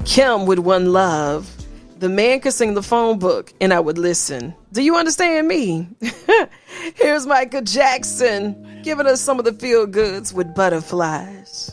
Kim with One Love. The man could sing the phone book and I would listen. Do you understand me? Here's Michael Jackson giving us some of the feel goods with Butterflies.